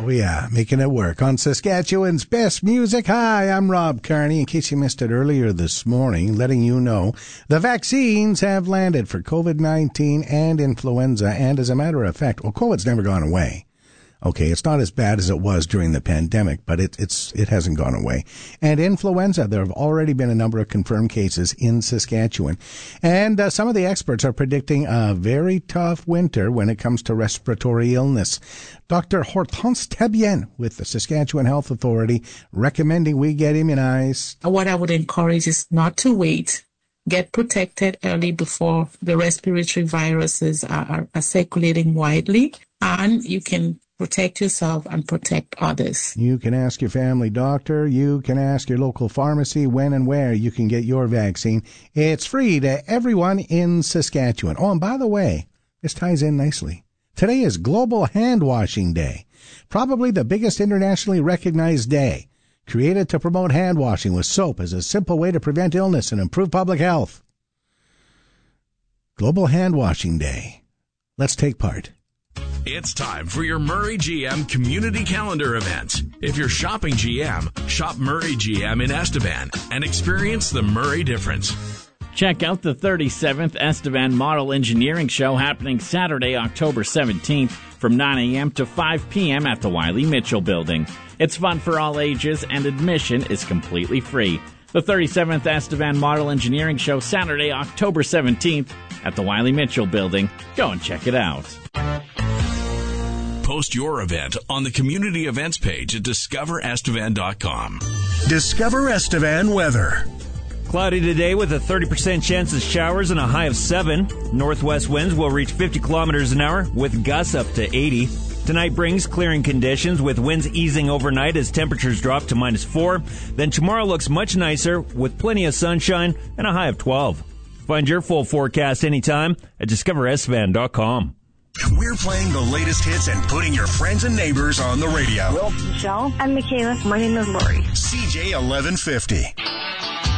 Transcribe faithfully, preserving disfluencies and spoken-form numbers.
Oh, yeah, making it work on Saskatchewan's best music. Hi, I'm Rob Carney. In case you missed it earlier this morning, letting you know the vaccines have landed for covid nineteen and influenza. And as a matter of fact, well, COVID's never gone away. Okay, it's not as bad as it was during the pandemic, but it, it's it hasn't gone away. And influenza, there have already been a number of confirmed cases in Saskatchewan. And uh, some of the experts are predicting a very tough winter when it comes to respiratory illness. Doctor Hortense Tebien with the Saskatchewan Health Authority recommending we get immunized. What I would encourage is not to wait. Get protected early before the respiratory viruses are, are, are circulating widely, and you can protect yourself and protect others. You can ask your family doctor. You can ask your local pharmacy when and where you can get your vaccine. It's free to everyone in Saskatchewan. Oh, and by the way, this ties in nicely. Today is Global Hand Washing Day, probably the biggest internationally recognized day, created to promote hand washing with soap as a simple way to prevent illness and improve public health. Global Hand Washing Day. Let's take part. It's time for your Murray G M Community Calendar event. If you're shopping G M, shop Murray G M in Estevan and experience the Murray difference. Check out the thirty-seventh Estevan Model Engineering Show happening Saturday, October seventeenth from nine a.m. to five p.m. at the Wiley Mitchell Building. It's fun for all ages and admission is completely free. The thirty-seventh Estevan Model Engineering Show Saturday, October seventeenth at the Wiley Mitchell Building. Go and check it out. Post your event on the community events page at discover estevan dot com. Discover Estevan weather. Cloudy today with a thirty percent chance of showers and a high of seven. Northwest winds will reach fifty kilometers an hour with gusts up to eighty. Tonight brings clearing conditions with winds easing overnight as temperatures drop to minus four. Then tomorrow looks much nicer with plenty of sunshine and a high of twelve. Find your full forecast anytime at discover estevan dot com. We're playing the latest hits and putting your friends and neighbors on the radio. Will, Michelle, and Michaela. My name is Lori. C J eleven fifty.